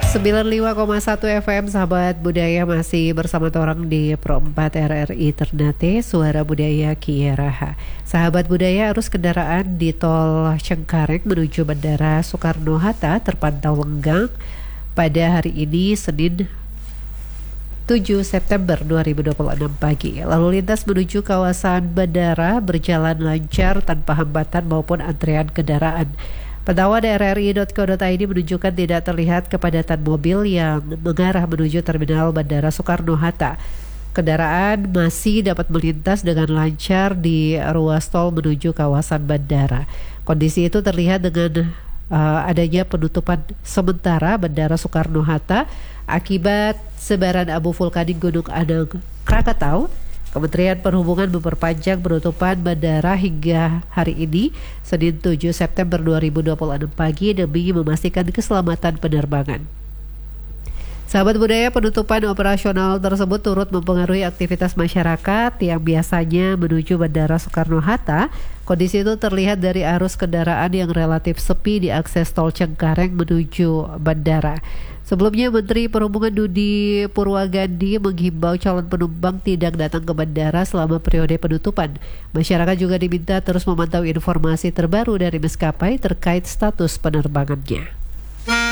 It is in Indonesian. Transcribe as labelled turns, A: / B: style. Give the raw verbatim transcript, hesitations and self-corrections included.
A: sembilan puluh lima koma satu F M Sahabat Budaya masih bersama orang di Pro empat R R I Ternate, Suara Budaya Kiaraha. Sahabat Budaya, arus kendaraan di Tol Cengkareng menuju Bandara Soekarno-Hatta terpantau lenggang pada hari ini Senin tujuh September dua ribu dua puluh enam pagi. Lalu lintas menuju kawasan bandara berjalan lancar tanpa hambatan maupun antrean kendaraan. Pantauan R R I dot co dot I D menunjukkan tidak terlihat kepadatan mobil yang mengarah menuju terminal Bandara Soekarno-Hatta. Kendaraan masih dapat melintas dengan lancar di ruas tol menuju kawasan bandara. Kondisi itu terlihat dengan uh, adanya penutupan sementara Bandara Soekarno-Hatta akibat sebaran abu vulkanik Gunung Anak Krakatau. Kementerian Perhubungan memperpanjang penutupan bandara hingga hari ini, Senin tujuh September dua ribu dua puluh enam pagi demi memastikan keselamatan penerbangan. Sahabat Budaya, penutupan operasional tersebut turut mempengaruhi aktivitas masyarakat yang biasanya menuju Bandara Soekarno-Hatta. Kondisi itu terlihat dari arus kendaraan yang relatif sepi di akses tol Cengkareng menuju bandara. Sebelumnya, Menteri Perhubungan Budi Purwagandi menghimbau calon penumpang tidak datang ke bandara selama periode penutupan. Masyarakat juga diminta terus memantau informasi terbaru dari maskapai terkait status penerbangannya.